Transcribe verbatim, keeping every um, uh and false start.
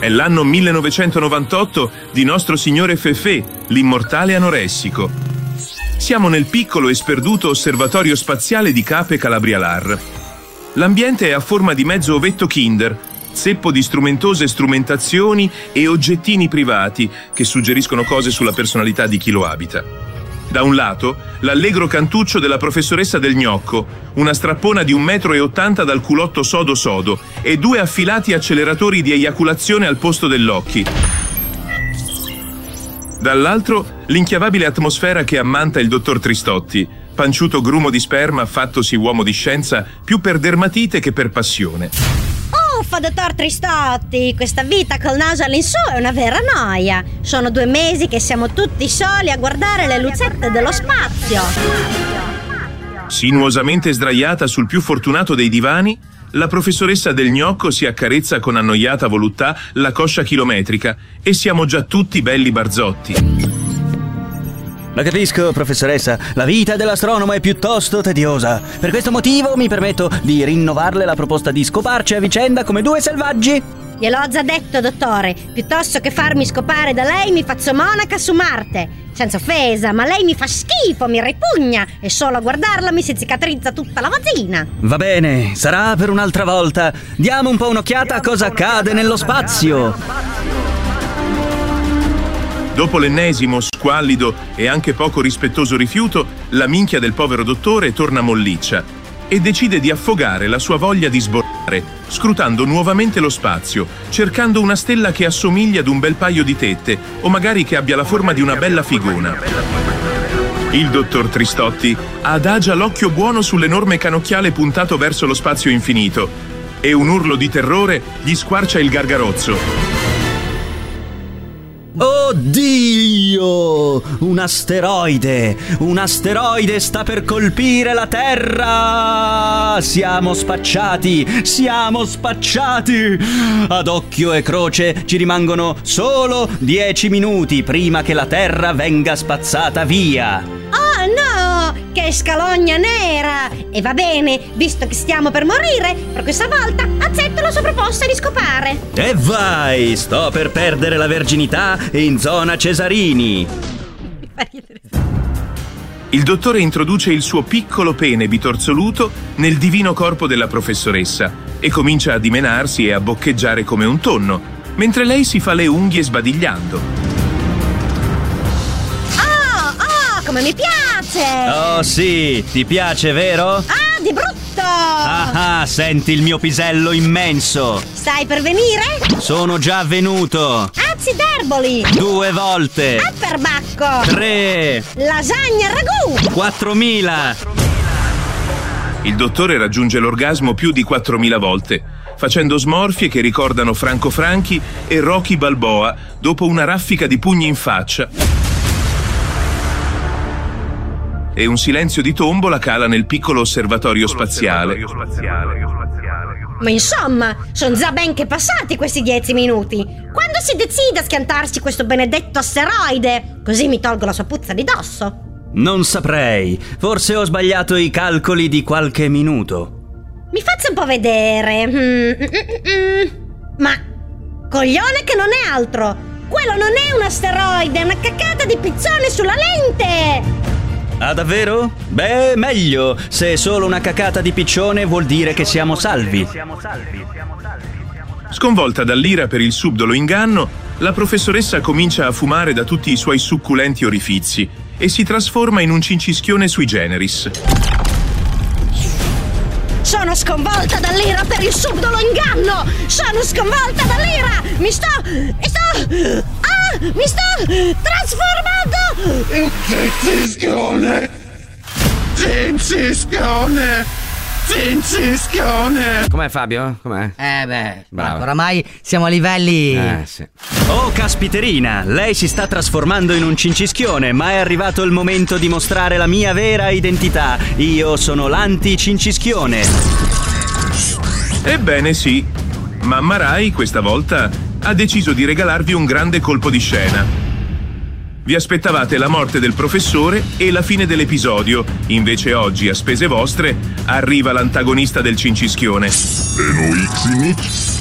È l'anno millenovecentonovantotto di Nostro Signore Fefè, l'immortale anoressico. Siamo nel piccolo e sperduto osservatorio spaziale di Cape Calabrialar. L'ambiente è a forma di mezzo ovetto Kinder, zeppo di strumentose strumentazioni e oggettini privati che suggeriscono cose sulla personalità di chi lo abita. Da un lato, l'allegro cantuccio della professoressa del gnocco, una strappona di un metro e ottanta dal culotto sodo sodo e due affilati acceleratori di eiaculazione al posto dell'occhi. Dall'altro, l'inchiavabile atmosfera che ammanta il dottor Tristotti, panciuto grumo di sperma fattosi uomo di scienza più per dermatite che per passione. Uffa, dottor Tristotti, questa vita col naso all'insù è una vera noia. Sono due mesi che siamo tutti soli a guardare le lucette dello spazio. Sinuosamente sdraiata sul più fortunato dei divani, la professoressa del gnocco si accarezza con annoiata voluttà la coscia chilometrica e siamo già tutti belli barzotti. La capisco, professoressa, la vita dell'astronomo è piuttosto tediosa. Per questo motivo mi permetto di rinnovarle la proposta di scoparci a vicenda come due selvaggi. Glielo ho già detto, dottore, piuttosto che farmi scopare da lei mi faccio monaca su Marte. Senza offesa, ma lei mi fa schifo, mi ripugna e solo a guardarla mi si cicatrizza tutta la vagina. Va bene, sarà per un'altra volta. Diamo un po' un'occhiata a cosa accade nello spazio. Dopo l'ennesimo, squallido e anche poco rispettoso rifiuto, la minchia del povero dottore torna molliccia e decide di affogare la sua voglia di sborrare, scrutando nuovamente lo spazio, cercando una stella che assomiglia ad un bel paio di tette o magari che abbia la forma di una bella figona. Il dottor Tristotti adagia l'occhio buono sull'enorme canocchiale puntato verso lo spazio infinito e un urlo di terrore gli squarcia il gargarozzo. Oddio! Un asteroide! Un asteroide sta per colpire la Terra! Siamo spacciati! Siamo spacciati! Ad occhio e croce ci rimangono solo dieci minuti prima che la Terra venga spazzata via! Oh no! Che scalogna nera! E va bene, visto che stiamo per morire, per questa volta accetto la sua proposta di scopare. E vai! Sto per perdere la verginità in zona Cesarini. Il dottore introduce il suo piccolo pene bitorzoluto nel divino corpo della professoressa e comincia a dimenarsi e a boccheggiare come un tonno, mentre lei si fa le unghie sbadigliando. Oh, oh, come mi piace! Oh sì, ti piace, vero? Ah, di brutto! Ah, ah, senti il mio pisello immenso! Stai per venire? Sono già venuto! Acciderboli! Due volte! A perbacco! Tre! Lasagna al ragù! Quattromila! Il dottore raggiunge l'orgasmo più di quattromila volte, facendo smorfie che ricordano Franco Franchi e Rocky Balboa dopo una raffica di pugni in faccia. E un silenzio di tombola cala nel piccolo osservatorio spaziale. Ma insomma, sono già ben che passati questi dieci minuti. Quando si decide a schiantarsi questo benedetto asteroide? Così mi tolgo la sua puzza di dosso. Non saprei. Forse ho sbagliato i calcoli di qualche minuto. Mi faccia un po' vedere. Mm, mm, mm. Ma coglione che non è altro. Quello non è un asteroide, è una cacata di piccione sulla lente. Ah, davvero? Beh, meglio. Se è solo una cacata di piccione vuol dire che siamo salvi. Sconvolta dall'ira per il subdolo inganno, la professoressa comincia a fumare da tutti i suoi succulenti orifizi e si trasforma in un cincischione sui generis. Sono sconvolta dall'ira per il subdolo inganno! Sono sconvolta dall'ira! Mi sto... mi sto... Ah! Mi sto trasformando! Il cincischione! Cincischione! Cincischione! Com'è, Fabio? Com'è? Eh beh, Bravo. oramai siamo a livelli... Eh, sì. Oh, caspiterina! Lei si sta trasformando in un cincischione, ma è arrivato il momento di mostrare la mia vera identità. Io sono l'anti-cincischione. Ebbene sì, Mamma Rai questa volta ha deciso di regalarvi un grande colpo di scena. Vi aspettavate la morte del professore e la fine dell'episodio, invece oggi, a spese vostre, arriva l'antagonista del cincischione. Eno Ixinix